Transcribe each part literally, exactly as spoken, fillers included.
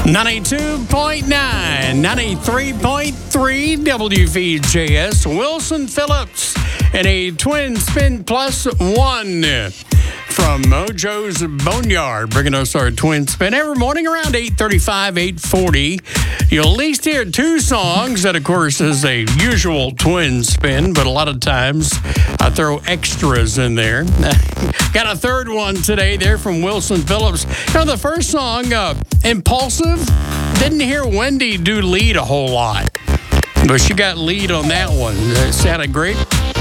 ninety-two point nine, ninety-three point three W V J S. Wilson Phillips in a twin spin plus one from Mojo's Boneyard, bringing us our twin spin every morning around eight thirty-five, eight forty. You'll at least hear two songs. That, of course, is a usual twin spin, but a lot of times I throw extras in there. Got a third one today there from Wilson Phillips. You know, the first song, uh, Impulsive, didn't hear Wendy do lead a whole lot, but she got lead on that one. It sounded great.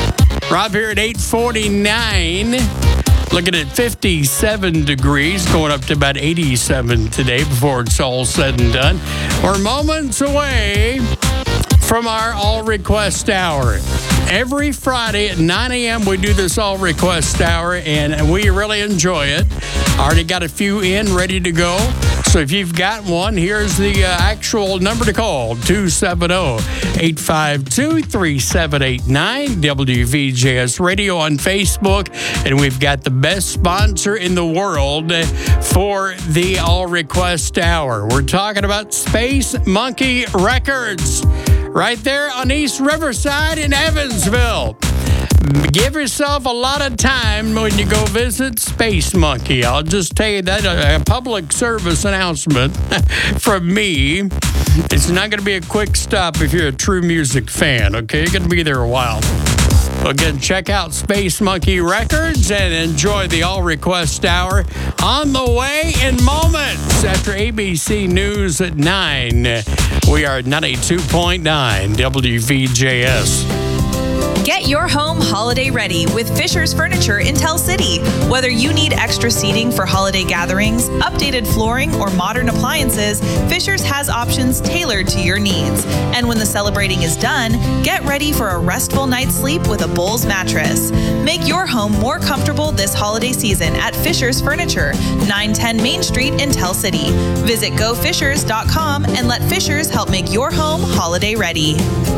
Rob here at eight forty-nine. Looking at fifty-seven degrees, going up to about eighty-seven today before it's all said and done. We're moments away from our All Request Hour. Every Friday at nine a.m. we do this All Request Hour, and we really enjoy it. Already got a few in, ready to go. So if you've got one, here's the uh, actual number to call, two seven zero, eight five two, three seven eight nine, W V J S Radio on Facebook. And we've got the best sponsor in the world for the All Request Hour. We're talking about Space Monkey Records, right there on East Riverside in Evansville. Give yourself a lot of time when you go visit Space Monkey. I'll just tell you that, a, a public service announcement from me. It's not going to be a quick stop if you're a true music fan, okay? You're going to be there a while. Again, check out Space Monkey Records and enjoy the All Request Hour on the way in moments after A B C News at nine. We are ninety-two point nine W V J S. Get your home holiday ready with Fisher's Furniture in Tell City. Whether you need extra seating for holiday gatherings, updated flooring, or modern appliances, Fisher's has options tailored to your needs. And when the celebrating is done, get ready for a restful night's sleep with a Bowls mattress. Make your home more comfortable this holiday season at Fisher's Furniture, nine ten Main Street in Tell City. Visit go fishers dot com and let Fisher's help make your home holiday ready.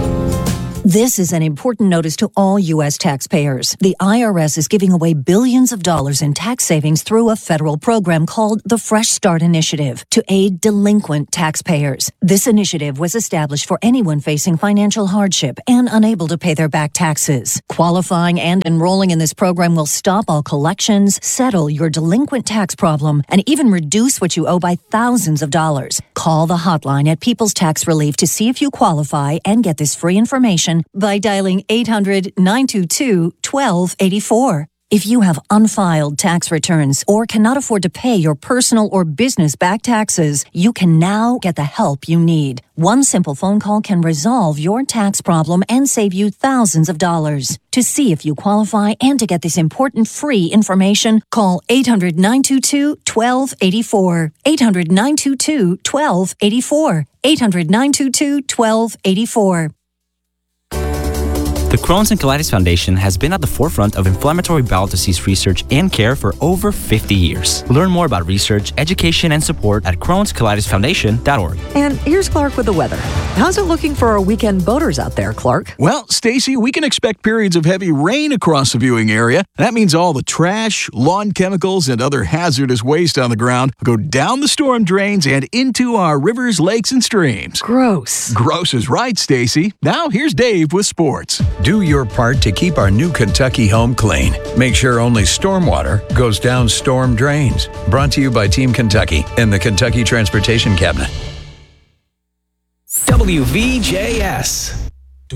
This is an important notice to all U S taxpayers. The I R S is giving away billions of dollars in tax savings through a federal program called the Fresh Start Initiative to aid delinquent taxpayers. This initiative was established for anyone facing financial hardship and unable to pay their back taxes. Qualifying and enrolling in this program will stop all collections, settle your delinquent tax problem, and even reduce what you owe by thousands of dollars. Call the hotline at People's Tax Relief to see if you qualify and get this free information by dialing eight hundred, nine two two, one two eight four. If you have unfiled tax returns or cannot afford to pay your personal or business back taxes, you can now get the help you need. One simple phone call can resolve your tax problem and save you thousands of dollars. To see if you qualify and to get this important free information, call eight hundred, nine two two, one two eight four. eight hundred, nine two two, one two eight four. eight hundred, nine two two, one two eight four. The Crohn's and Colitis Foundation has been at the forefront of inflammatory bowel disease research and care for over fifty years. Learn more about research, education, and support at crohns colitis foundation dot org. And here's Clark with the weather. How's it looking for our weekend boaters out there, Clark? Well, Stacy, we can expect periods of heavy rain across the viewing area. That means all the trash, lawn chemicals, and other hazardous waste on the ground go down the storm drains and into our rivers, lakes, and streams. Gross. Gross is right, Stacy. Now here's Dave with sports. Do your part to keep our new Kentucky home clean. Make sure only stormwater goes down storm drains. Brought to you by Team Kentucky and the Kentucky Transportation Cabinet. W V J S.